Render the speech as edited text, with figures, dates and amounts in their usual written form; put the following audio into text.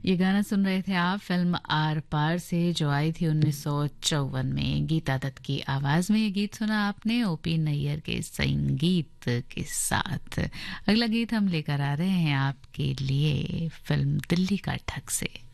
ये गाना सुन रहे थे आप फिल्म आर पार से, जो आई थी 1954 में। गीता दत्त की आवाज में ये गीत सुना आपने ओपी नैयर के संगीत के साथ। अगला गीत हम लेकर आ रहे हैं आपके लिए फिल्म दिल्ली का ठग से।